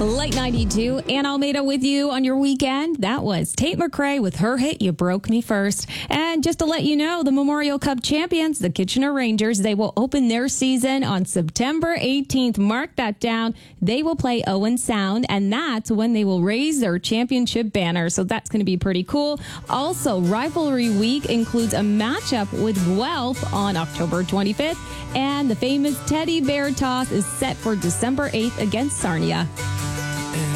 Late 92, Ann Almeida with you on your weekend. That was Tate McRae with her hit, You Broke Me First. And just to let you know, the Memorial Cup champions, the Kitchener Rangers, they will open their season on September 18th. Mark that down. They will play Owen Sound, and that's when they will raise their championship banner. So that's going to be pretty cool. Also, Rivalry Week includes a matchup with Guelph on October 25th, and the famous Teddy Bear Toss is set for December 8th against Sarnia.